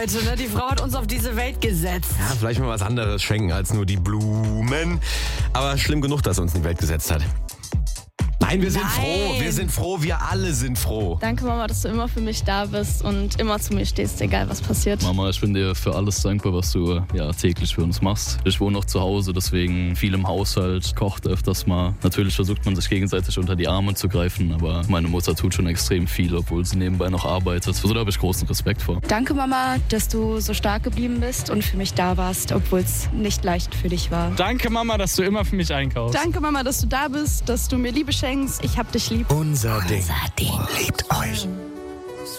Leute, ne? Die Frau hat uns auf diese Welt gesetzt. Ja, vielleicht mal was anderes schenken als nur die Blumen. Aber schlimm genug, dass er uns in die Welt gesetzt hat. Nein, wir sind froh. Wir sind froh. Wir alle sind froh. Danke, Mama, dass du immer für mich da bist und immer zu mir stehst, egal was passiert. Mama, ich bin dir für alles dankbar, was du täglich für uns machst. Ich wohne noch zu Hause, deswegen viel im Haushalt, kocht öfters mal. Natürlich versucht man sich gegenseitig unter die Arme zu greifen, aber meine Mutter tut schon extrem viel, obwohl sie nebenbei noch arbeitet. Also da habe ich großen Respekt vor. Danke, Mama, dass du so stark geblieben bist und für mich da warst, obwohl es nicht leicht für dich war. Danke, Mama, dass du immer für mich einkaufst. Danke, Mama, dass du da bist, dass du mir Liebe schenkst. Ich hab dich lieb. Unser Ding liebt euch.